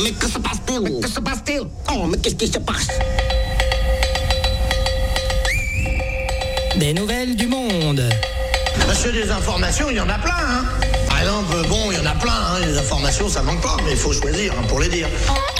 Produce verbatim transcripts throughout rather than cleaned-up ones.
mais que se passe-t-il? Mais que se passe-t-il? Oh, mais qu'est-ce qui se passe? Des nouvelles du monde. Monsieur, des informations, il y en a plein, hein. Par exemple, bon, il y en a plein, hein. Les informations, ça manque pas, mais il faut choisir hein, pour les dire.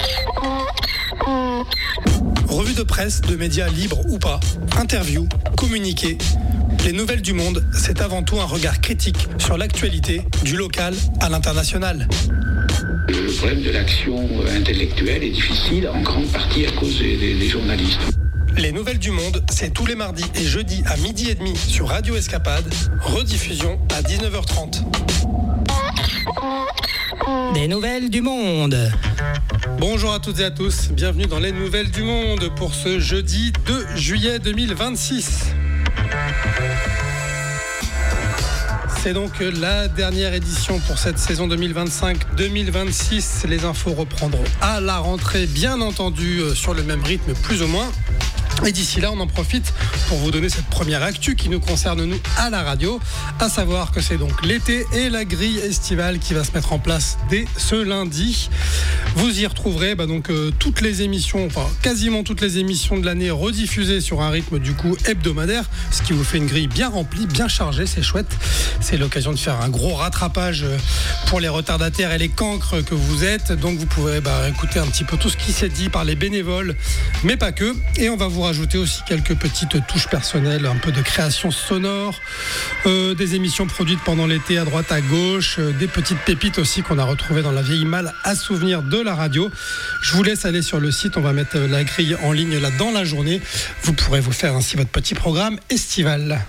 Revue de presse, de médias libres ou pas, interviews, communiqués. Les nouvelles du monde, c'est avant tout un regard critique sur l'actualité, du local à l'international. Le problème de l'action intellectuelle est difficile, en grande partie à cause des, des, des journalistes. Les nouvelles du monde, c'est tous les mardis et jeudis à midi et demi sur Radio Escapade, rediffusion à dix-neuf heures trente. Des nouvelles du monde. Bonjour à toutes et à tous, bienvenue dans les nouvelles du monde pour ce jeudi deux juillet deux mille vingt-six. C'est donc la dernière édition pour cette saison deux mille vingt-cinq deux mille vingt-six. Les infos reprendront à la rentrée, bien entendu, sur le même rythme, plus ou moins. Et d'ici là, on en profite pour vous donner cette première actu qui nous concerne, nous, à la radio, à savoir que c'est donc l'été et la grille estivale qui va se mettre en place dès ce lundi. Vous y retrouverez bah, donc euh, toutes les émissions, enfin quasiment toutes les émissions de l'année rediffusées sur un rythme du coup hebdomadaire, ce qui vous fait une grille bien remplie, bien chargée, c'est chouette. C'est l'occasion de faire un gros rattrapage pour les retardataires et les cancres que vous êtes. Donc vous pouvez bah, écouter un petit peu tout ce qui s'est dit par les bénévoles, mais pas que. Et on va vous rajouter aussi quelques petites touches personnelles, un peu de création sonore, euh, des émissions produites pendant l'été à droite à gauche, euh, des petites pépites aussi qu'on a retrouvées dans la vieille malle à souvenirs de la radio. Je vous laisse aller sur le site, on va mettre la grille en ligne là dans la journée. Vous pourrez vous faire ainsi votre petit programme estival.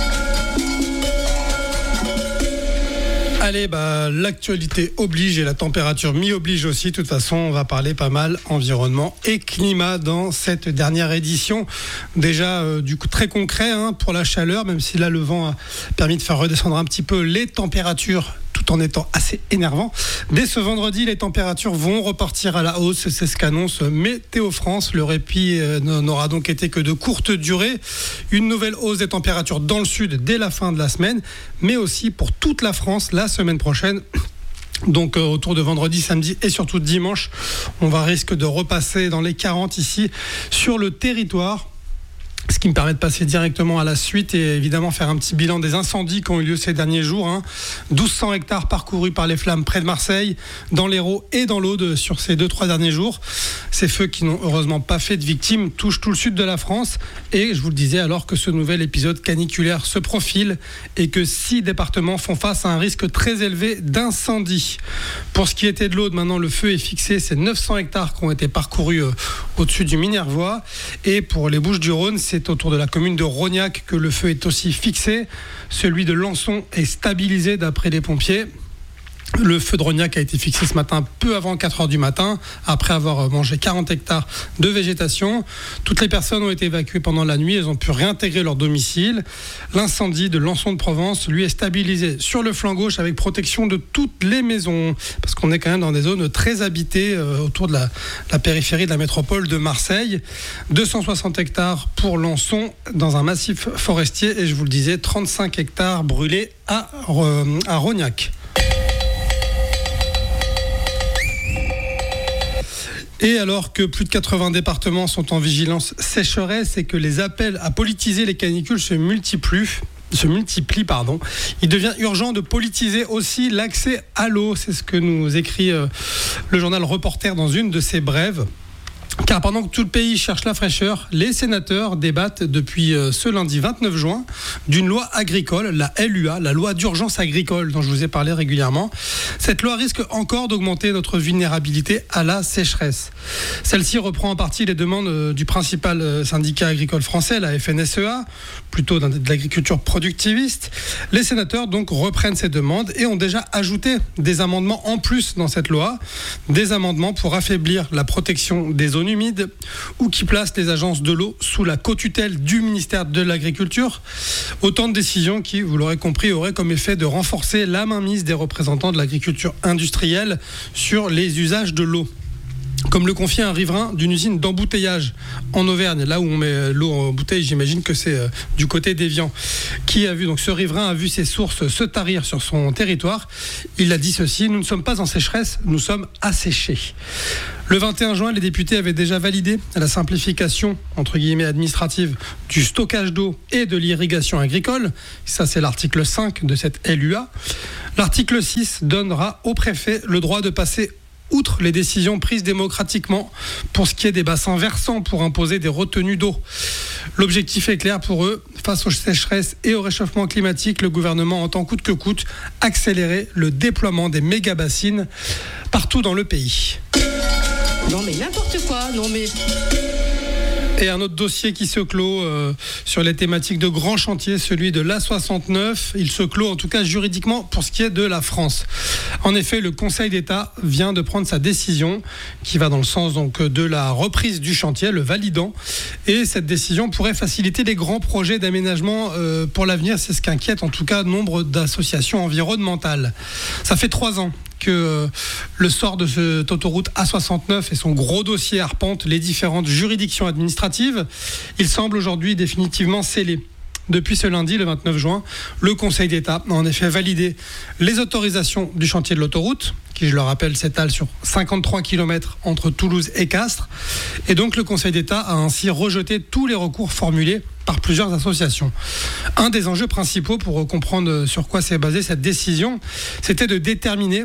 Allez, bah, l'actualité oblige et la température m'y oblige aussi. De toute façon, on va parler pas mal environnement et climat dans cette dernière édition. Déjà, euh, du coup, très concret hein, pour la chaleur, même si là, le vent a permis de faire redescendre un petit peu les températures, tout en étant assez énervant. Dès ce vendredi, les températures vont repartir à la hausse, c'est ce qu'annonce Météo France. Le répit n'aura donc été que de courte durée. Une nouvelle hausse des températures dans le sud dès la fin de la semaine, mais aussi pour toute la France la semaine prochaine. Donc euh, autour de vendredi, samedi et surtout dimanche, on va risque de repasser dans les quarante ici sur le territoire. Ce qui me permet de passer directement à la suite et évidemment faire un petit bilan des incendies qui ont eu lieu ces derniers jours. Hein. douze cents hectares parcourus par les flammes près de Marseille, dans l'Hérault et dans l'Aude sur ces deux trois derniers jours. Ces feux qui n'ont heureusement pas fait de victimes touchent tout le sud de la France. Et je vous le disais, alors que ce nouvel épisode caniculaire se profile et que six départements font face à un risque très élevé d'incendie. Pour ce qui était de l'Aude, maintenant le feu est fixé. C'est neuf cents hectares qui ont été parcourus euh, au-dessus du Minervois. Et pour les Bouches-du-Rhône, c'est C'est autour de la commune de Rognac que le feu est aussi fixé. Celui de Lançon est stabilisé d'après les pompiers. Le feu de Rognac a été fixé ce matin peu avant quatre heures du matin, après avoir mangé quarante hectares de végétation. Toutes les personnes ont été évacuées pendant la nuit, elles ont pu réintégrer leur domicile. L'incendie de Lançon de Provence, lui, est stabilisé sur le flanc gauche avec protection de toutes les maisons, parce qu'on est quand même dans des zones très habitées euh, autour de la, la périphérie de la métropole de Marseille. deux cent soixante hectares pour Lançon dans un massif forestier et je vous le disais, trente-cinq hectares brûlés à, euh, à Rognac. Et alors que plus de quatre-vingts départements sont en vigilance sécheresse et que les appels à politiser les canicules se multiplient, se multiplient, pardon, il devient urgent de politiser aussi l'accès à l'eau. C'est ce que nous écrit euh, le journal Reporter dans une de ses brèves. Car pendant que tout le pays cherche la fraîcheur, les sénateurs débattent depuis ce lundi vingt-neuf juin d'une loi agricole, la L U A, la loi d'urgence agricole dont je vous ai parlé régulièrement. Cette loi risque encore d'augmenter notre vulnérabilité à la sécheresse. Celle-ci reprend en partie les demandes du principal syndicat agricole français, la F N S E A, plutôt de l'agriculture productiviste. Les sénateurs donc reprennent ces demandes et ont déjà ajouté des amendements en plus dans cette loi, des amendements pour affaiblir la protection des zones humides ou qui placent les agences de l'eau sous la co-tutelle du ministère de l'Agriculture. Autant de décisions qui, vous l'aurez compris, auraient comme effet de renforcer la mainmise des représentants de l'agriculture industrielle sur les usages de l'eau. Comme le confiait un riverain d'une usine d'embouteillage en Auvergne, là où on met l'eau en bouteille, j'imagine que c'est euh, du côté d'Évian. Qui a vu, donc ce riverain a vu ses sources se tarir sur son territoire. Il a dit ceci: nous ne sommes pas en sécheresse, nous sommes asséchés. Le vingt et un juin, les députés avaient déjà validé la simplification, entre guillemets, administrative du stockage d'eau et de l'irrigation agricole. Ça, c'est l'article cinq de cette L U A. L'article six donnera au préfet le droit de passer outre les décisions prises démocratiquement pour ce qui est des bassins versants pour imposer des retenues d'eau. L'objectif est clair pour eux. Face aux sécheresses et au réchauffement climatique, le gouvernement entend coûte que coûte accélérer le déploiement des méga-bassines partout dans le pays. Non mais n'importe quoi, non mais... Et un autre dossier qui se clôt euh, sur les thématiques de grands chantiers, celui de l'A soixante-neuf. Il se clôt en tout cas juridiquement pour ce qui est de la France. En effet, le Conseil d'État vient de prendre sa décision qui va dans le sens donc de la reprise du chantier, le validant. Et cette décision pourrait faciliter les grands projets d'aménagement euh, pour l'avenir. C'est ce qu'inquiète en tout cas nombre d'associations environnementales. Ça fait trois ans que le sort de cette autoroute A soixante-neuf et son gros dossier arpente les différentes juridictions administratives. Il semble aujourd'hui définitivement scellé. Depuis ce lundi, le vingt-neuf juin, le Conseil d'État a en effet validé les autorisations du chantier de l'autoroute, qui, je le rappelle, s'étale sur cinquante-trois kilomètres entre Toulouse et Castres. Et donc, le Conseil d'État a ainsi rejeté tous les recours formulés par plusieurs associations. Un des enjeux principaux pour comprendre sur quoi s'est basée cette décision, c'était de déterminer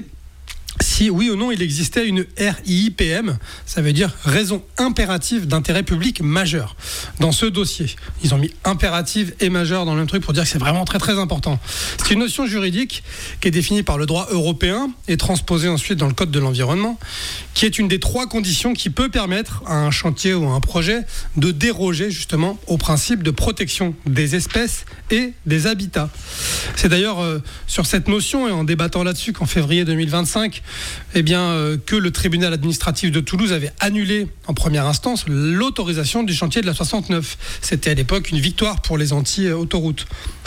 si oui ou non il existait une R I I P M, ça veut dire raison impérative d'intérêt public majeur. Dans ce dossier, ils ont mis impérative et majeur dans le même truc pour dire que c'est vraiment très très important. C'est une notion juridique qui est définie par le droit européen et transposée ensuite dans le code de l'environnement, qui est une des trois conditions qui peut permettre à un chantier ou à un projet de déroger justement au principe de protection des espèces et des habitats. C'est d'ailleurs euh, sur cette notion et en débattant là-dessus qu'en février deux mille vingt-cinq, eh bien, euh, que le tribunal administratif de Toulouse avait annulé en première instance l'autorisation du chantier de la soixante-neuf. C'était à l'époque une victoire pour les anti-autoroutes.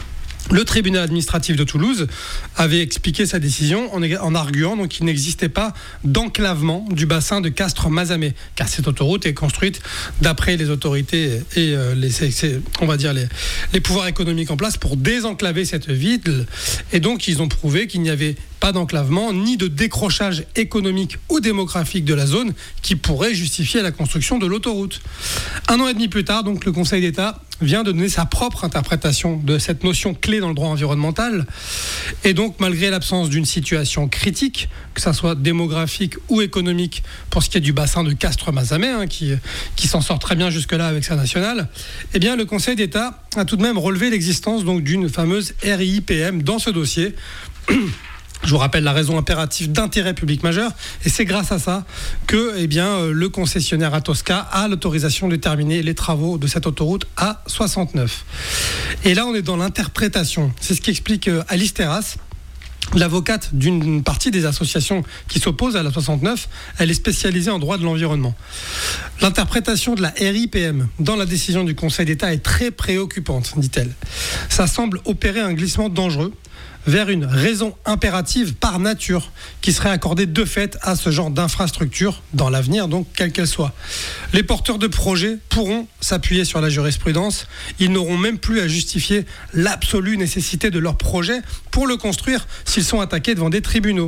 Le tribunal administratif de Toulouse avait expliqué sa décision en, en arguant donc, qu'il n'existait pas d'enclavement du bassin de Castres-Mazamet, car cette autoroute est construite d'après les autorités et euh, les, c'est, on va dire les, les pouvoirs économiques en place pour désenclaver cette ville. Et donc ils ont prouvé qu'il n'y avait pas d'enclavement ni de décrochage économique ou démographique de la zone qui pourrait justifier la construction de l'autoroute. Un an et demi plus tard, donc, le Conseil d'État vient de donner sa propre interprétation de cette notion clé dans le droit environnemental. Et donc, malgré l'absence d'une situation critique, que ça soit démographique ou économique, pour ce qui est du bassin de Castres-Mazamet, hein, qui, qui s'en sort très bien jusque-là avec sa nationale, eh bien, le Conseil d'État a tout de même relevé l'existence donc, d'une fameuse R I I P M dans ce dossier. Je vous rappelle la raison impérative d'intérêt public majeur, et c'est grâce à ça que eh bien, le concessionnaire Atosca a l'autorisation de terminer les travaux de cette autoroute A soixante-neuf. Et là, on est dans l'interprétation. C'est ce qu'explique Alice Terrasse, l'avocate d'une partie des associations qui s'opposent à la soixante-neuf. Elle est spécialisée en droit de l'environnement. L'interprétation de la R I P M dans la décision du Conseil d'État est très préoccupante, dit-elle. Ça semble opérer un glissement dangereux vers une raison impérative par nature qui serait accordée de fait à ce genre d'infrastructure dans l'avenir, donc quelle qu'elle soit. Les porteurs de projets pourront s'appuyer sur la jurisprudence. Ils n'auront même plus à justifier l'absolue nécessité de leur projet pour le construire s'ils sont attaqués devant des tribunaux.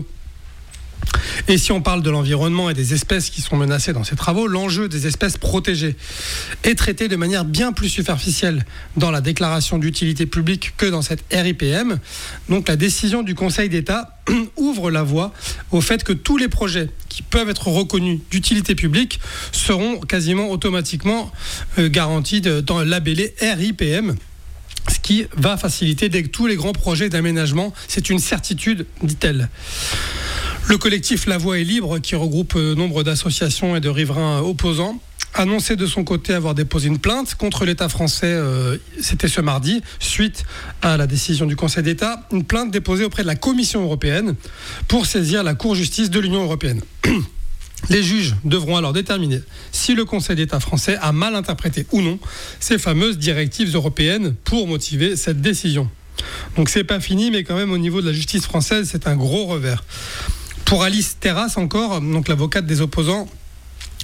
Et si on parle de l'environnement et des espèces qui sont menacées dans ces travaux, l'enjeu des espèces protégées est traité de manière bien plus superficielle dans la déclaration d'utilité publique que dans cette R I P M. Donc la décision du Conseil d'État ouvre la voie au fait que tous les projets qui peuvent être reconnus d'utilité publique seront quasiment automatiquement euh, garantis de, dans le labellé R I P M. Ce qui va faciliter tous les grands projets d'aménagement. C'est une certitude, dit-elle. Le collectif La Voix est libre, qui regroupe nombre d'associations et de riverains opposants, annonçait de son côté avoir déposé une plainte contre l'État français, euh, c'était ce mardi, suite à la décision du Conseil d'État, une plainte déposée auprès de la Commission européenne pour saisir la Cour de justice de l'Union européenne. Les juges devront alors déterminer si le Conseil d'État français a mal interprété ou non ces fameuses directives européennes pour motiver cette décision. Donc c'est pas fini, mais quand même au niveau de la justice française, c'est un gros revers. Pour Alice Terrasse encore, donc l'avocate des opposants,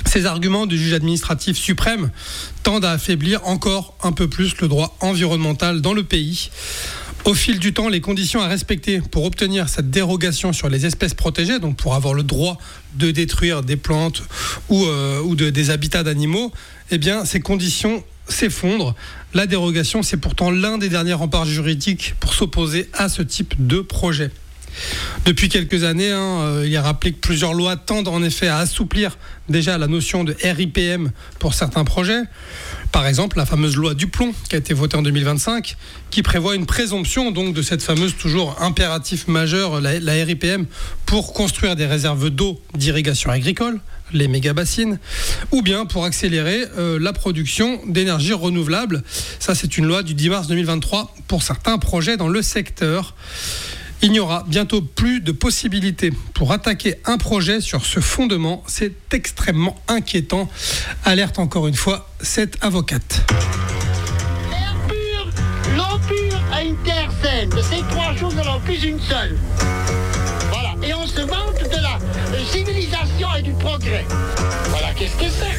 Ces arguments du juge administratif suprême tendent à affaiblir encore un peu plus le droit environnemental dans le pays. Au fil du temps, les conditions à respecter pour obtenir cette dérogation sur les espèces protégées, donc pour avoir le droit de détruire des plantes ou, euh, ou de, des habitats d'animaux, eh bien, ces conditions s'effondrent. La dérogation, c'est pourtant l'un des derniers remparts juridiques pour s'opposer à ce type de projet. Depuis quelques années, hein, euh, il est rappelé que plusieurs lois tendent en effet à assouplir déjà la notion de R I P M pour certains projets. Par exemple, la fameuse loi du plomb qui a été votée en deux mille vingt-cinq, qui prévoit une présomption donc de cette fameuse toujours impératif majeur, la, la R I P M, pour construire des réserves d'eau d'irrigation agricole, les méga-bassines, ou bien pour accélérer euh, la production d'énergie renouvelable. Ça, c'est une loi du dix mars deux mille vingt-trois pour certains projets dans le secteur. Il n'y aura bientôt plus de possibilités pour attaquer un projet sur ce fondement. C'est extrêmement inquiétant. Alerte encore une fois cette avocate. L'air pur, l'eau pure à une terre saine. De ces trois choses, alors plus une seule. Voilà. Et on se vante de la civilisation et du progrès. Voilà, qu'est-ce que c'est ?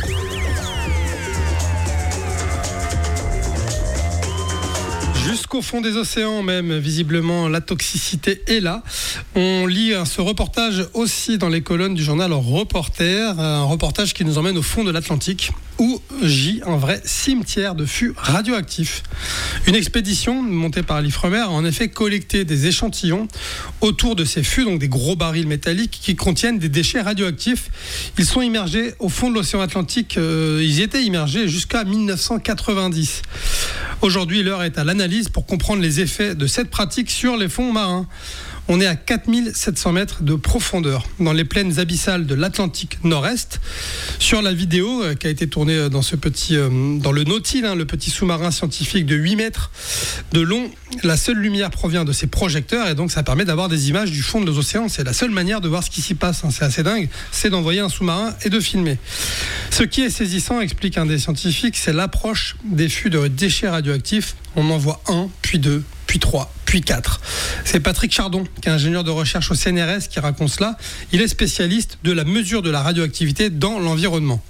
Jusqu'au fond des océans même, visiblement, la toxicité est là. On lit ce reportage aussi dans les colonnes du journal Reporter, un reportage qui nous emmène au fond de l'Atlantique, où gît un vrai cimetière de fûts radioactifs. Une expédition montée par l'Ifremer a en effet collecté des échantillons autour de ces fûts, donc des gros barils métalliques qui contiennent des déchets radioactifs. Ils sont immergés au fond de l'océan Atlantique, euh, ils y étaient immergés jusqu'à dix-neuf cent quatre-vingt-dix. Aujourd'hui, l'heure est à l'analyse pour comprendre les effets de cette pratique sur les fonds marins. On est à quatre mille sept cents mètres de profondeur, dans les plaines abyssales de l'Atlantique Nord-Est. Sur la vidéo euh, qui a été tournée dans, ce petit, euh, dans le Nautile, hein, le petit sous-marin scientifique de huit mètres de long, la seule lumière provient de ces projecteurs et donc ça permet d'avoir des images du fond de l'océan. C'est la seule manière de voir ce qui s'y passe, hein, c'est assez dingue, c'est d'envoyer un sous-marin et de filmer. Ce qui est saisissant, explique un des scientifiques, c'est l'approche des fûts de déchets radioactifs. On en voit un, puis deux, puis trois, puis quatre. C'est Patrick Chardon, qui est ingénieur de recherche au C N R S, qui raconte cela. Il est spécialiste de la mesure de la radioactivité dans l'environnement.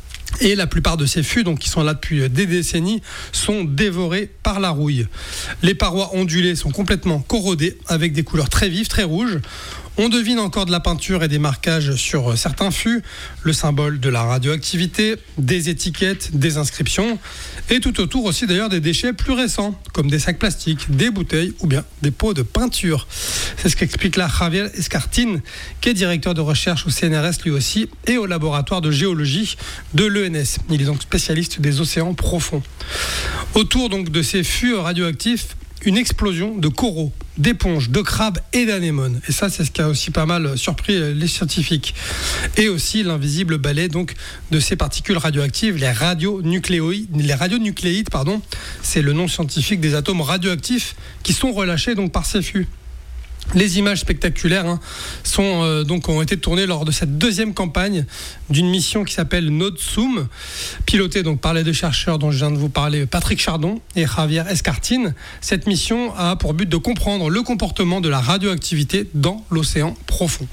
Et la plupart de ces fûts, donc, qui sont là depuis des décennies, sont dévorés par la rouille. Les parois ondulées sont complètement corrodées, avec des couleurs très vives, très rouges. On devine encore de la peinture et des marquages sur certains fûts, le symbole de la radioactivité, des étiquettes, des inscriptions, et tout autour aussi d'ailleurs des déchets plus récents, comme des sacs plastiques, des bouteilles ou bien des pots de peinture. C'est ce qu'explique là Javier Escartin, qui est directeur de recherche au C N R S lui aussi, et au laboratoire de géologie de l'E N S. Il est donc spécialiste des océans profonds. Autour donc de ces fûts radioactifs, une explosion de coraux, d'éponges, de crabes et d'anémones. Et ça, c'est ce qui a aussi pas mal surpris les scientifiques. Et aussi l'invisible balai donc, de ces particules radioactives, les radionucléoïdes, les radionucléides, pardon, c'est le nom scientifique des atomes radioactifs qui sont relâchés donc, par ces fûts. Les images spectaculaires hein, sont, euh, donc, ont été tournées lors de cette deuxième campagne d'une mission qui s'appelle NODSUM, pilotée donc, par les deux chercheurs dont je viens de vous parler, Patrick Chardon et Javier Escartin. Cette mission a pour but de comprendre le comportement de la radioactivité dans l'océan profond.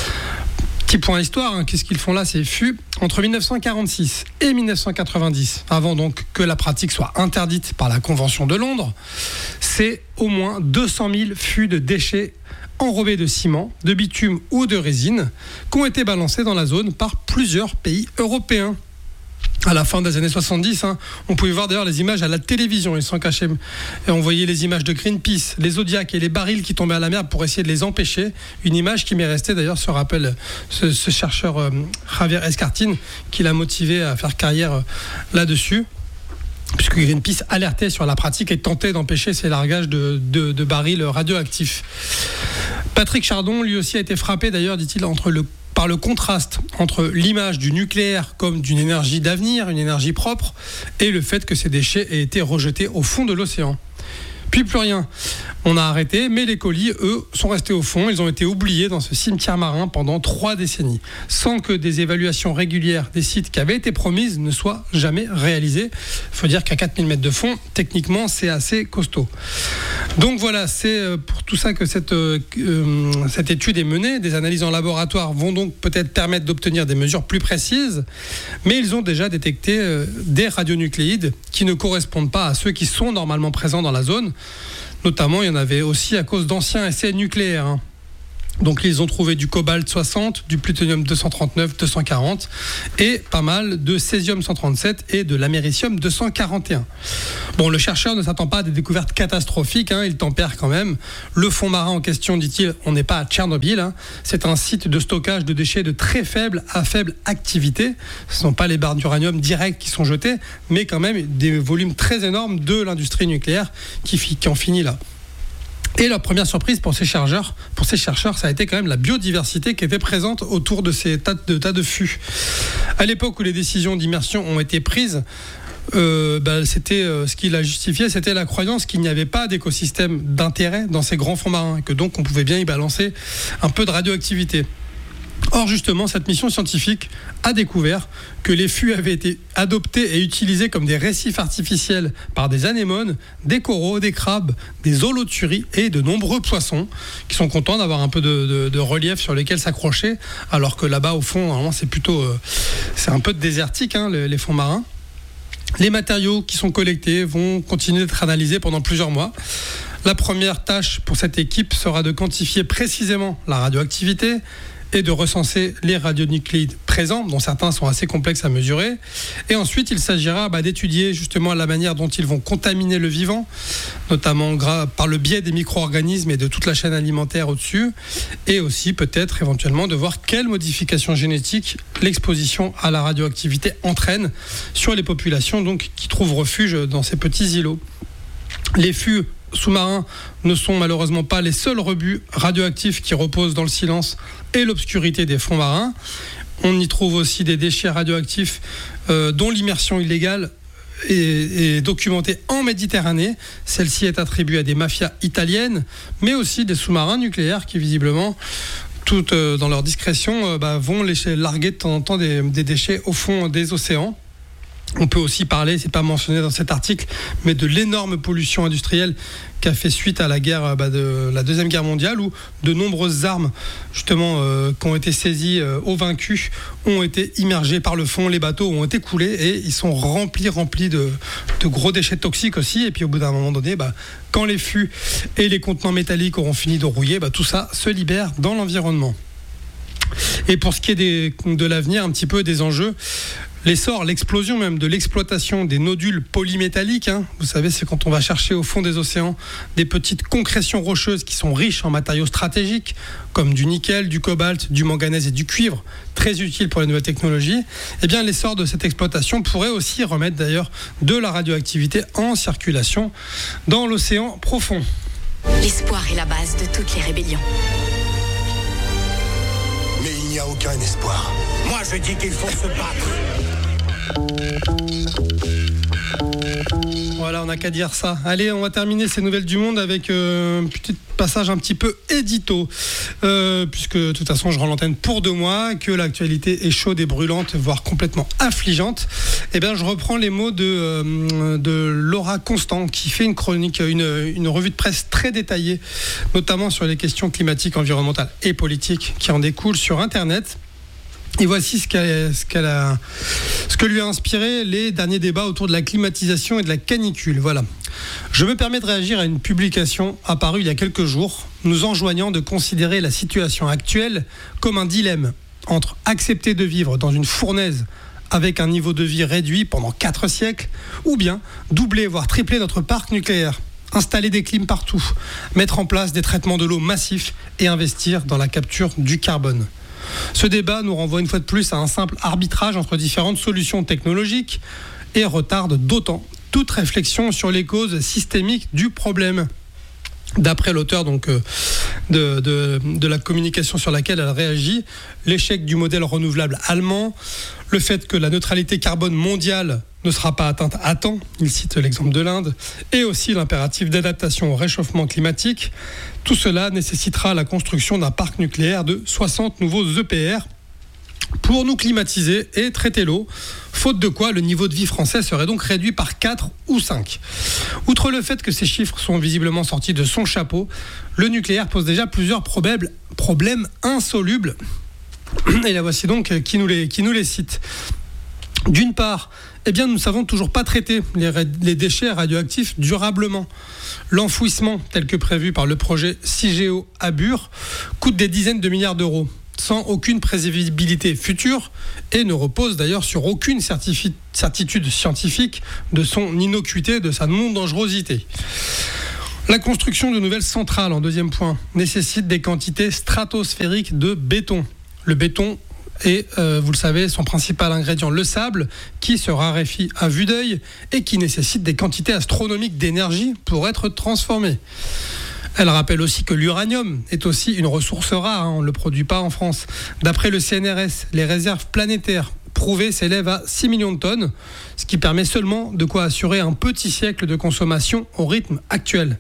Petit point histoire, hein, qu'est-ce qu'ils font là ces fûts ? Entre dix-neuf cent quarante-six et dix-neuf cent quatre-vingt-dix, avant donc que la pratique soit interdite par la Convention de Londres, c'est au moins deux cent mille fûts de déchets enrobés de ciment, de bitume ou de résine qui ont été balancés dans la zone par plusieurs pays européens. À la fin des années soixante-dix, hein, on pouvait voir d'ailleurs les images à la télévision, ils s'en cachaient. Et on voyait les images de Greenpeace, les Zodiac et les barils qui tombaient à la mer pour essayer de les empêcher. Une image qui m'est restée d'ailleurs, se rappelle ce, ce chercheur euh, Javier Escartin, qui l'a motivé à faire carrière euh, là-dessus. Puisque Greenpeace alertait sur la pratique et tentait d'empêcher ces largages de, de, de barils radioactifs. Patrick Chardon, lui aussi, a été frappé d'ailleurs, dit-il, entre le par le contraste entre l'image du nucléaire comme d'une énergie d'avenir, une énergie propre, et le fait que ces déchets aient été rejetés au fond de l'océan. Puis plus rien. On a arrêté, mais les colis, eux, sont restés au fond. Ils ont été oubliés dans ce cimetière marin pendant trois décennies, sans que des évaluations régulières des sites qui avaient été promises ne soient jamais réalisées. Il faut dire qu'à quatre mille mètres de fond, techniquement, c'est assez costaud. Donc voilà, c'est pour tout ça que cette, euh, cette étude est menée. Des analyses en laboratoire vont donc peut-être permettre d'obtenir des mesures plus précises, mais ils ont déjà détecté euh, des radionucléides qui ne correspondent pas à ceux qui sont normalement présents dans la zone. Notamment, il y en avait aussi à cause d'anciens essais nucléaires. Hein. Donc, ils ont trouvé du cobalt soixante, du plutonium deux cent trente-neuf, deux cent quarante et pas mal de césium cent trente-sept et de l'américium deux cent quarante et un. Bon, le chercheur ne s'attend pas à des découvertes catastrophiques, hein, il tempère quand même. Le fond marin en question, dit-il, on n'est pas à Tchernobyl. Hein. C'est un site de stockage de déchets de très faible à faible activité. Ce ne sont pas les barres d'uranium directes qui sont jetées, mais quand même des volumes très énormes de l'industrie nucléaire qui, qui en finit là. Et la première surprise pour ces chercheurs, pour ces chercheurs, ça a été quand même la biodiversité qui était présente autour de ces tas de, tas de fûts. À l'époque où les décisions d'immersion ont été prises, euh, bah, c'était euh, ce qui l'a justifié, c'était la croyance qu'il n'y avait pas d'écosystème d'intérêt dans ces grands fonds marins, et que donc on pouvait bien y balancer un peu de radioactivité. Or justement, cette mission scientifique a découvert que les fûts avaient été adoptés et utilisés comme des récifs artificiels par des anémones, des coraux, des crabes, des holoturies et de nombreux poissons qui sont contents d'avoir un peu de, de, de relief sur lesquels s'accrocher, alors que là-bas au fond, normalement, c'est plutôt, euh, c'est un peu désertique, hein, les, les fonds marins. Les matériaux qui sont collectés vont continuer d'être analysés pendant plusieurs mois. La première tâche pour cette équipe sera de quantifier précisément la radioactivité et de recenser les radionucléides présents, dont certains sont assez complexes à mesurer. Et ensuite, il s'agira bah, d'étudier justement la manière dont ils vont contaminer le vivant, notamment gra- par le biais des micro-organismes et de toute la chaîne alimentaire au-dessus, et aussi peut-être éventuellement de voir quelles modifications génétiques l'exposition à la radioactivité entraîne sur les populations donc, qui trouvent refuge dans ces petits îlots. Les fûts sous-marins ne sont malheureusement pas les seuls rebuts radioactifs qui reposent dans le silence et l'obscurité des fonds marins. On y trouve aussi des déchets radioactifs euh, dont l'immersion illégale est, est documentée en Méditerranée. Celle-ci est attribuée à des mafias italiennes, mais aussi des sous-marins nucléaires qui visiblement, tout euh, dans leur discrétion, euh, bah, vont laisser larguer de temps en temps des, des déchets au fond des océans. On peut aussi parler, c'est pas mentionné dans cet article, mais de l'énorme pollution industrielle qui a fait suite à la guerre, bah, de la Deuxième Guerre mondiale, où de nombreuses armes, justement, euh, qui ont été saisies euh, aux vaincus, ont été immergées par le fond. Les bateaux ont été coulés et ils sont remplis, remplis de, de gros déchets toxiques aussi. Et puis au bout d'un moment donné, bah, quand les fûts et les contenants métalliques auront fini de rouiller, bah, tout ça se libère dans l'environnement. Et pour ce qui est des, de l'avenir, un petit peu des enjeux, l'essor, l'explosion même de l'exploitation des nodules polymétalliques, hein, vous savez, c'est quand on va chercher au fond des océans des petites concrétions rocheuses qui sont riches en matériaux stratégiques, comme du nickel, du cobalt, du manganèse et du cuivre, très utiles pour les nouvelles technologies. Eh bien, l'essor de cette exploitation pourrait aussi remettre d'ailleurs de la radioactivité en circulation dans l'océan profond. L'espoir est la base de toutes les rébellions. Mais il n'y a aucun espoir. Moi, je dis qu'il faut se battre. Voilà, on n'a qu'à dire ça. Allez, on va terminer ces nouvelles du monde avec euh, un petit passage un petit peu édito. Euh, puisque de toute façon, je rends l'antenne pour deux mois, que l'actualité est chaude et brûlante, voire complètement affligeante. Eh bien, je reprends les mots de, euh, de Laura Constant, qui fait une chronique, une, une revue de presse très détaillée, notamment sur les questions climatiques, environnementales et politiques qui en découlent sur Internet. Et voici ce, qu'a, ce, qu'elle a, ce que lui a inspiré les derniers débats autour de la climatisation et de la canicule. Voilà. Je me permets de réagir à une publication apparue il y a quelques jours, nous enjoignant de considérer la situation actuelle comme un dilemme entre accepter de vivre dans une fournaise avec un niveau de vie réduit pendant quatre siècles, ou bien doubler, voire tripler notre parc nucléaire, installer des clims partout, mettre en place des traitements de l'eau massifs et investir dans la capture du carbone. Ce débat nous renvoie une fois de plus à un simple arbitrage entre différentes solutions technologiques et retarde d'autant toute réflexion sur les causes systémiques du problème. D'après l'auteur donc, euh, de, de, de la communication sur laquelle elle réagit, l'échec du modèle renouvelable allemand, le fait que la neutralité carbone mondiale ne sera pas atteinte à temps, il cite l'exemple de l'Inde, et aussi l'impératif d'adaptation au réchauffement climatique. Tout cela nécessitera la construction d'un parc nucléaire de soixante nouveaux E P R pour nous climatiser et traiter l'eau, faute de quoi le niveau de vie français serait donc réduit par quatre ou cinq. Outre le fait que ces chiffres sont visiblement sortis de son chapeau, le nucléaire pose déjà plusieurs problèmes, problèmes insolubles. Et la voici donc qui nous les, qui nous les cite. D'une part, eh bien, nous ne savons toujours pas traiter les, les déchets radioactifs durablement. L'enfouissement, tel que prévu par le projet CIGEO à Bure, coûte des dizaines de milliards d'euros, sans aucune prévisibilité future, et ne repose d'ailleurs sur aucune certifi- certitude scientifique de son innocuité, de sa non-dangerosité. La construction de nouvelles centrales, en deuxième point, nécessite des quantités stratosphériques de béton. Le béton est, euh, vous le savez, son principal ingrédient, le sable, qui se raréfie à vue d'œil et qui nécessite des quantités astronomiques d'énergie pour être transformé. Elle rappelle aussi que l'uranium est aussi une ressource rare, hein, on ne le produit pas en France. D'après le C N R S, les réserves planétaires prouvées s'élèvent à six millions de tonnes, ce qui permet seulement de quoi assurer un petit siècle de consommation au rythme actuel.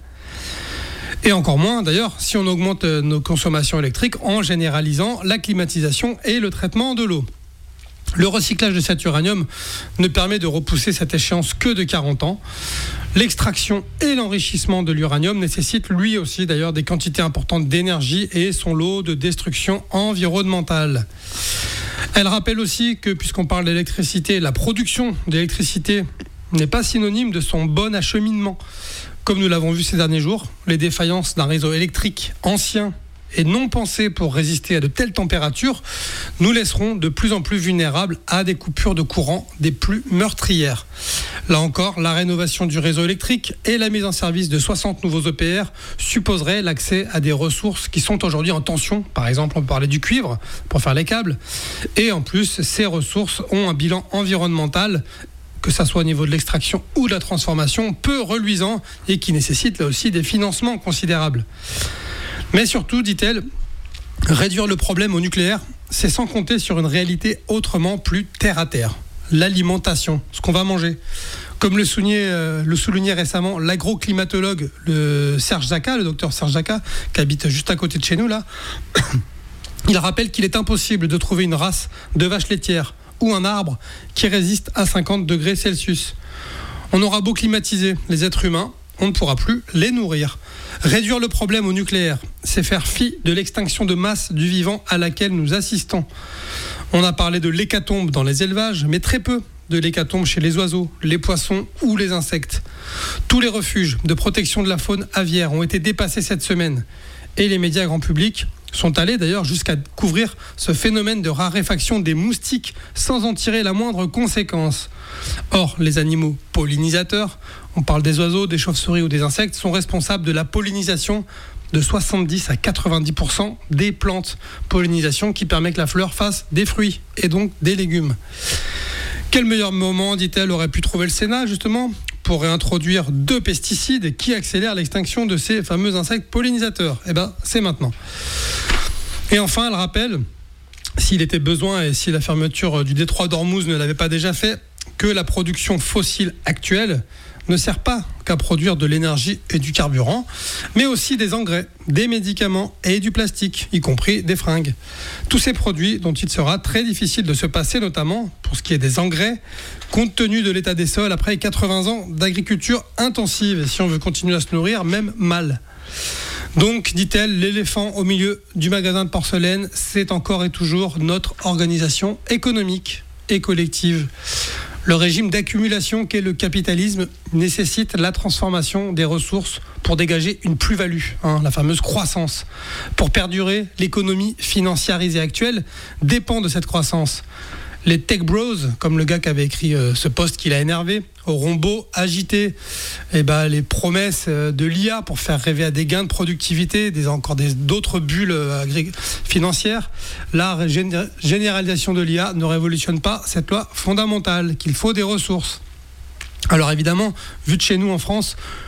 Et encore moins d'ailleurs si on augmente nos consommations électriques en généralisant la climatisation et le traitement de l'eau. Le recyclage de cet uranium ne permet de repousser cette échéance que de quarante ans. L'extraction et l'enrichissement de l'uranium nécessitent lui aussi d'ailleurs des quantités importantes d'énergie et son lot de destruction environnementale. Elle rappelle aussi que, puisqu'on parle d'électricité, la production d'électricité n'est pas synonyme de son bon acheminement. Comme nous l'avons vu ces derniers jours, les défaillances d'un réseau électrique ancien et non pensé pour résister à de telles températures nous laisseront de plus en plus vulnérables à des coupures de courant des plus meurtrières. Là encore, la rénovation du réseau électrique et la mise en service de soixante nouveaux E P R supposeraient l'accès à des ressources qui sont aujourd'hui en tension. Par exemple, on peut parler du cuivre pour faire les câbles. Et en plus, ces ressources ont un bilan environnemental, que ça soit au niveau de l'extraction ou de la transformation, peu reluisant et qui nécessite là aussi des financements considérables. Mais surtout, dit-elle, réduire le problème au nucléaire, c'est sans compter sur une réalité autrement plus terre-à-terre. L'alimentation, ce qu'on va manger. Comme le soulignait, euh, le soulignait récemment l'agroclimatologue le Serge Zaka, le docteur Serge Zaka, qui habite juste à côté de chez nous là, il rappelle qu'il est impossible de trouver une race de vaches laitières ou un arbre qui résiste à cinquante degrés Celsius. On aura beau climatiser les êtres humains, on ne pourra plus les nourrir. Réduire le problème au nucléaire, c'est faire fi de l'extinction de masse du vivant à laquelle nous assistons. On a parlé de l'hécatombe dans les élevages, mais très peu de l'hécatombe chez les oiseaux, les poissons ou les insectes. Tous les refuges de protection de la faune aviaire ont été dépassés cette semaine. Et les médias grand public sont allés d'ailleurs jusqu'à couvrir ce phénomène de raréfaction des moustiques sans en tirer la moindre conséquence. Or, les animaux pollinisateurs, on parle des oiseaux, des chauves-souris ou des insectes, sont responsables de la pollinisation de soixante-dix à quatre-vingt-dix pour cent des plantes. Pollinisation qui permet que la fleur fasse des fruits et donc des légumes. Quel meilleur moment, dit-elle, aurait pu trouver le Sénat justement pour réintroduire deux pesticides qui accélèrent l'extinction de ces fameux insectes pollinisateurs? Eh bien, c'est maintenant. Et enfin, elle rappelle, s'il était besoin et si la fermeture du détroit d'Ormuz ne l'avait pas déjà fait, que la production fossile actuelle ne sert pas qu'à produire de l'énergie et du carburant, mais aussi des engrais, des médicaments et du plastique, y compris des fringues. Tous ces produits dont il sera très difficile de se passer, notamment pour ce qui est des engrais, compte tenu de l'état des sols après quatre-vingts ans d'agriculture intensive, et si on veut continuer à se nourrir, même mal. Donc, dit-elle, l'éléphant au milieu du magasin de porcelaine, c'est encore et toujours notre organisation économique et collective. Le régime d'accumulation qu'est le capitalisme nécessite la transformation des ressources pour dégager une plus-value, hein, la fameuse croissance. Pour perdurer, l'économie financiarisée actuelle dépend de cette croissance. Les tech bros, comme le gars qui avait écrit euh, ce post qui l'a énervé, auront beau agiter eh ben, les promesses euh, de l'I A pour faire rêver à des gains de productivité, des, encore des, d'autres bulles euh, agré- financières. La gén- généralisation de l'I A ne révolutionne pas cette loi fondamentale, qu'il faut des ressources. Alors évidemment, vu de chez nous en France,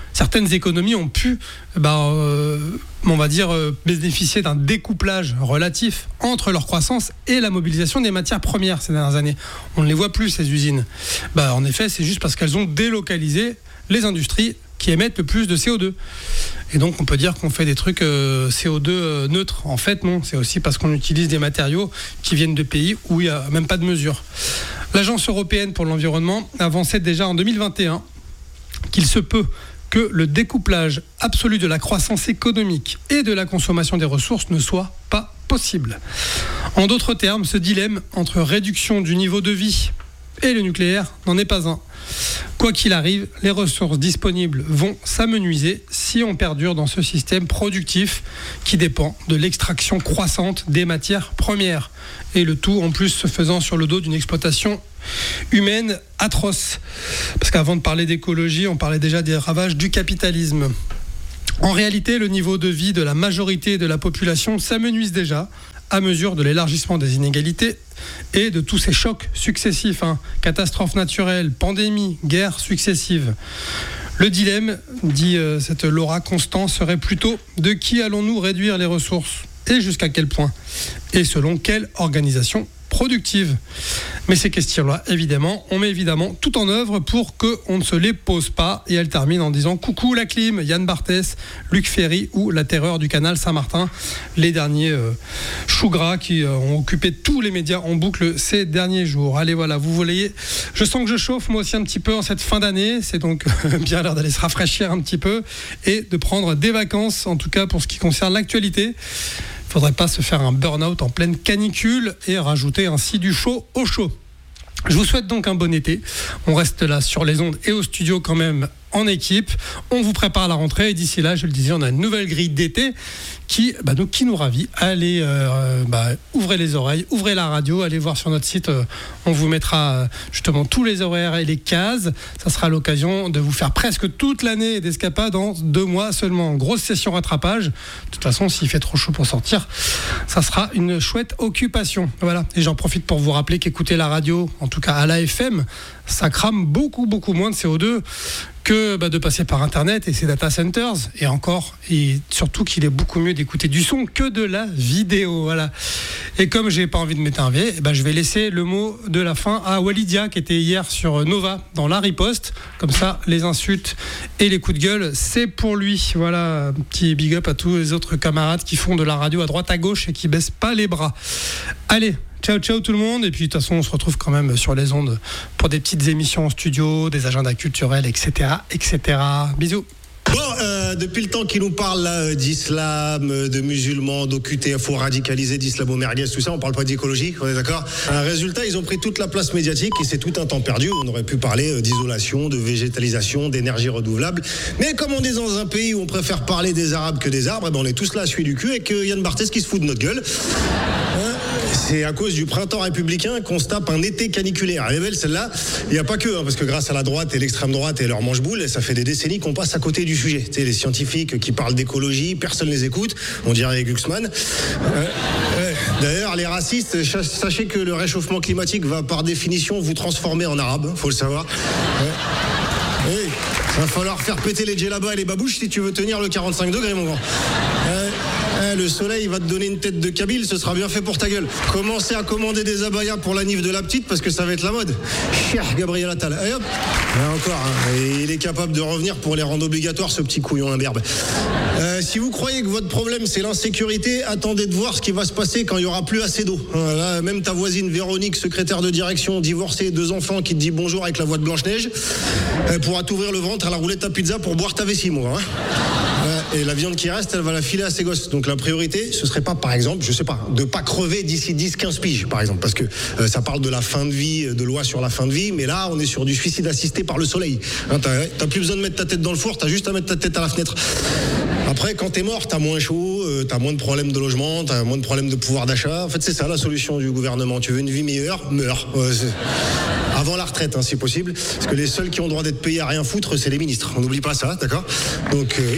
Certaines économies ont pu, bah, euh, on va dire, euh, bénéficier d'un découplage relatif entre leur croissance et la mobilisation des matières premières ces dernières années. On ne les voit plus, ces usines. Bah, en effet, c'est juste parce qu'elles ont délocalisé les industries qui émettent le plus de C O deux. Et donc, on peut dire qu'on fait des trucs euh, C O deux euh, neutres. En fait, non. C'est aussi parce qu'on utilise des matériaux qui viennent de pays où il n'y a même pas de mesure. L'Agence européenne pour l'environnement avançait déjà en deux mille vingt et un qu'il se peut que le découplage absolu de la croissance économique et de la consommation des ressources ne soit pas possible. En d'autres termes, ce dilemme entre réduction du niveau de vie et le nucléaire n'en est pas un. Quoi qu'il arrive, les ressources disponibles vont s'amenuiser si on perdure dans ce système productif qui dépend de l'extraction croissante des matières premières. Et le tout, en plus, se faisant sur le dos d'une exploitation humaine atroce. Parce qu'avant de parler d'écologie, on parlait déjà des ravages du capitalisme. En réalité, le niveau de vie de la majorité de la population s'amenuise déjà à mesure de l'élargissement des inégalités et de tous ces chocs successifs, hein, catastrophes naturelles, pandémies, guerres successives. Le dilemme, dit euh, cette Laura Constant, serait plutôt de qui allons-nous réduire les ressources et jusqu'à quel point et selon quelle organisation productive. Mais ces questions-là, évidemment, on met évidemment tout en œuvre pour qu'on ne se les pose pas. Et elle termine en disant coucou la clim, Yann Barthès, Luc Ferry ou la terreur du canal Saint-Martin, les derniers euh, choux gras qui euh, ont occupé tous les médias en boucle ces derniers jours. Allez, voilà, vous voyez, je sens que je chauffe moi aussi un petit peu en cette fin d'année. C'est donc bien l'heure d'aller se rafraîchir un petit peu et de prendre des vacances, en tout cas pour ce qui concerne l'actualité. Il ne faudrait pas se faire un burn-out en pleine canicule et rajouter ainsi du chaud au chaud. Je vous souhaite donc un bon été. On reste là sur les ondes et au studio quand même en équipe. On vous prépare la rentrée et d'ici là, je le disais, on a une nouvelle grille d'été qui, bah, donc, qui nous ravit. Allez, euh, bah, ouvrez les oreilles, ouvrez la radio, allez voir sur notre site. Euh, on vous mettra euh, justement tous les horaires et les cases. Ça sera l'occasion de vous faire presque toute l'année d'escapade dans deux mois seulement. Grosse session rattrapage. De toute façon, s'il fait trop chaud pour sortir, ça sera une chouette occupation. Voilà. Et j'en profite pour vous rappeler qu'écouter la radio, en tout cas à l'A F M, ça crame beaucoup, beaucoup moins de C O deux que bah, de passer par Internet et ses data centers. Et encore, et surtout qu'il est beaucoup mieux d'écouter du son que de la vidéo. Voilà. Et comme j'ai pas envie de m'énerver, bah, je vais laisser le mot de la fin à Walidia, qui était hier sur Nova dans la riposte. Comme ça, les insultes et les coups de gueule, c'est pour lui. Voilà, un petit big up à tous les autres camarades qui font de la radio à droite à gauche et qui baissent pas les bras. Allez, ciao ciao tout le monde, et puis de toute façon on se retrouve quand même sur les ondes pour des petites émissions en studio, des agendas culturels, et cetera et cetera. Bisous. Bon, euh, depuis le temps qu'ils nous parlent là, d'islam, de musulmans, d'O Q T F O radicalisé, d'islamo-merguez, tout ça, on parle pas d'écologie, on est d'accord ? Un résultat, ils ont pris toute la place médiatique et c'est tout un temps perdu. On aurait pu parler d'isolation, de végétalisation, d'énergie renouvelable. Mais comme on est dans un pays où on préfère parler des arabes que des arbres, eh ben on est tous là à suer du cul et que Yann Barthès qui se fout de notre gueule. Hein ? C'est à cause du printemps républicain qu'on se tape un été caniculaire. Elle est belle celle-là. Il n'y a pas que, hein, parce que grâce à la droite et l'extrême droite et leur manche-boule, ça fait des décennies qu'on passe à côté du sujet. Tu sais, les scientifiques qui parlent d'écologie, personne les écoute. On dirait Glucksmann. Euh, euh, d'ailleurs, les racistes, sachez que le réchauffement climatique va par définition vous transformer en arabe, faut le savoir. Euh, oui, va falloir faire péter les djellabas et les babouches si tu veux tenir le quarante-cinq degrés, mon grand. Euh, Eh, le soleil va te donner une tête de Kabyle, ce sera bien fait pour ta gueule. Commencez à commander des abayas pour la nif de la petite parce que ça va être la mode. Cher Gabriel Attal. Et hop, et encore, hein. Et il est capable de revenir pour les rendre obligatoires, ce petit couillon imberbe. Euh, si vous croyez que votre problème c'est l'insécurité, attendez de voir ce qui va se passer quand il y aura plus assez d'eau. Là, même ta voisine Véronique, secrétaire de direction, divorcée, deux enfants, qui te dit bonjour avec la voix de Blanche-Neige, elle pourra t'ouvrir le ventre à la roulette à pizza pour boire ta vessie, moi. Hein. Et la viande qui reste, elle va la filer à ses gosses. Donc la priorité, ce serait pas, par exemple, je sais pas, de pas crever d'ici dix quinze piges, par exemple, parce que euh, ça parle de la fin de vie, de loi sur la fin de vie, mais là, on est sur du suicide assisté par le soleil. Hein, t'as, t'as plus besoin de mettre ta tête dans le four, t'as juste à mettre ta tête à la fenêtre. Après, quand t'es mort, t'as moins chaud, euh, t'as moins de problèmes de logement, t'as moins de problèmes de pouvoir d'achat. En fait, c'est ça la solution du gouvernement. Tu veux une vie meilleure, meurs. Euh, avant la retraite, hein, si possible. Parce que les seuls qui ont le droit d'être payés à rien foutre, c'est les ministres. On n'oublie pas ça, d'accord ? Donc, euh,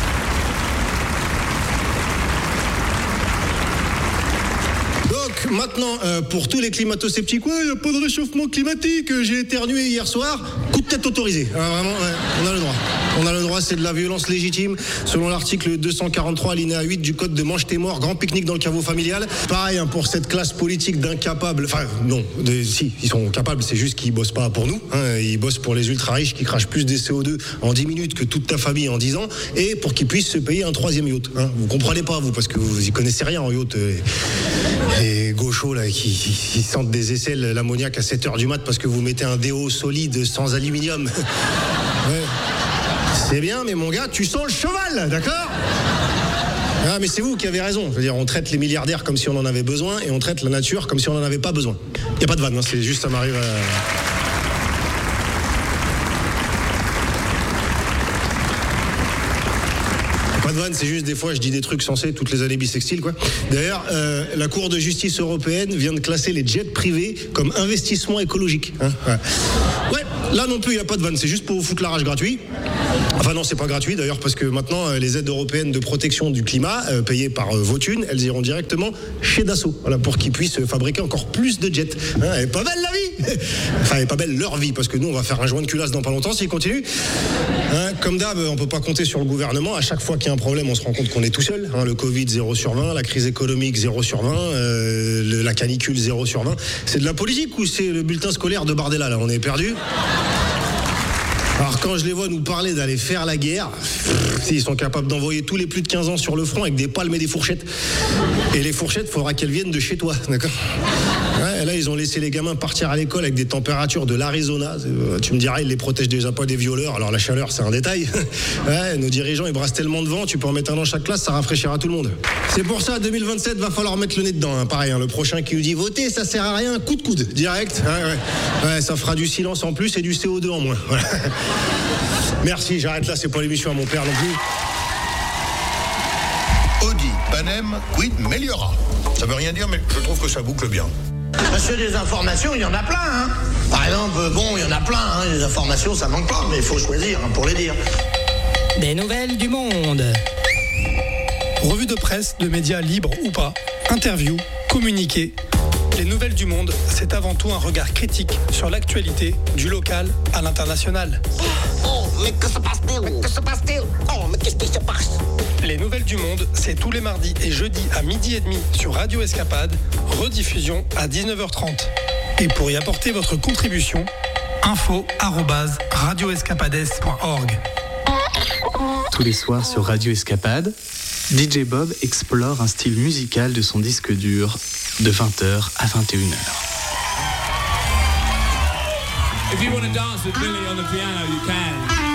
maintenant, maintenant, euh, pour tous les climato-sceptiques, ouais, il n'y a pas de réchauffement climatique, j'ai éternué hier soir, coup de tête autorisé. Alors, vraiment, ouais, on a le droit. On a le droit, c'est de la violence légitime. Selon l'article deux cent quarante-trois, alinéa huit du code de Mange tes morts, grand pique-nique dans le caveau familial. Pareil, hein, pour cette classe politique d'incapables, enfin, non, de, si, ils sont capables, c'est juste qu'ils bossent pas pour nous. Hein, ils bossent pour les ultra-riches qui crachent plus des C O deux en dix minutes que toute ta famille en dix ans, et pour qu'ils puissent se payer un troisième yacht. Hein. Vous comprenez pas, vous, parce que vous y connaissez rien en yacht. Euh, les gauchos, là, qui, qui, qui sentent des aisselles, l'ammoniac à sept heures du mat parce que vous mettez un déo solide sans aluminium. Ouais. C'est bien, mais mon gars, tu sens le cheval, d'accord ? Ah, mais c'est vous qui avez raison. Je veux dire, on traite les milliardaires comme si on en avait besoin et on traite la nature comme si on n'en avait pas besoin. Il n'y a pas de vanne, hein, c'est juste, ça m'arrive à... Pas de vanne, c'est juste des fois je dis des trucs sensés toutes les années bissextiles, quoi. D'ailleurs, euh, la Cour de justice européenne vient de classer les jets privés comme investissement écologique. Hein, ouais. ouais, là non plus, il n'y a pas de vanne, c'est juste pour vous foutre la rage gratuit. Enfin non, c'est pas gratuit d'ailleurs, parce que maintenant, euh, les aides européennes de protection du climat, euh, payées par euh, vos thunes, elles iront directement chez Dassault, voilà, pour qu'ils puissent fabriquer encore plus de jets. Hein, elle est pas belle la vie. Enfin, elle est pas belle leur vie, parce que nous, on va faire un joint de culasse dans pas longtemps s'ils continuent. Hein, comme d'hab, on peut pas compter sur le gouvernement. À chaque fois qu'il y a un problème, on se rend compte qu'on est tout seul. Hein, le Covid, zéro sur vingt, la crise économique, zéro sur vingt, euh, le, la canicule, zéro sur vingt. C'est de la politique ou c'est le bulletin scolaire de Bardella, là? On est perdu. Alors quand je les vois nous parler d'aller faire la guerre, ils sont capables d'envoyer tous les plus de quinze ans sur le front avec des palmes et des fourchettes. Et les fourchettes, il faudra qu'elles viennent de chez toi, d'accord ? Ouais, là, ils ont laissé les gamins partir à l'école avec des températures de l'Arizona. Tu me diras, ils les protègent déjà pas des violeurs. Alors la chaleur, c'est un détail. Ouais, nos dirigeants, ils brassent tellement de vent, tu peux en mettre un dans chaque classe, ça rafraîchira tout le monde. C'est pour ça, deux mille vingt-sept, va falloir mettre le nez dedans. Hein. Pareil, hein, le prochain qui nous dit voter, ça sert à rien, coup de coude, direct. Ouais, ouais. Ouais, ça fera du silence en plus et du C O deux en moins. Voilà. Merci, j'arrête là, c'est pas l'émission à mon père non plus. Audi, Panem, Quid, Meliora. Ça veut rien dire, mais je trouve que ça boucle bien. Monsieur, des informations, il y en a plein. Hein. Par exemple, bon, il y en a plein. Hein. Les informations, ça manque pas, mais il faut choisir hein, pour les dire. Des nouvelles du monde. Revue de presse, de médias libres ou pas, interviews, communiqués. Les nouvelles du monde, c'est avant tout un regard critique sur l'actualité, du local à l'international. Oh, mais que se passe-t-il? Mais que se passe-t-il? Oh, mais qu'est-ce qui se passe? Les nouvelles du monde, c'est tous les mardis et jeudis à midi et demi sur Radio Escapade, rediffusion à dix-neuf heures trente. Et pour y apporter votre contribution, info arobase radio escapades point org. Tous les soirs sur Radio Escapade, D J Bob explore un style musical de son disque dur de vingt heures à vingt et une heures. If you want to dance with Billy on the piano, you can.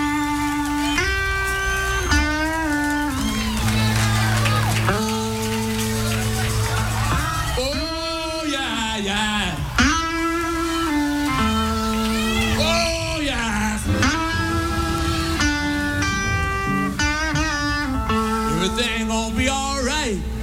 Oh yeah, yeah. Oh yes. Everything gonna be all right.